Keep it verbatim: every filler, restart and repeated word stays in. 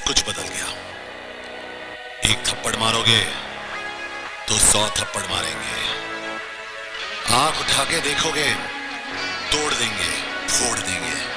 सब कुछ बदल गया। एक थप्पड़ मारोगे तो सौ थप्पड़ मारेंगे। आंख उठा के देखोगे, तोड़ देंगे, फोड़ देंगे।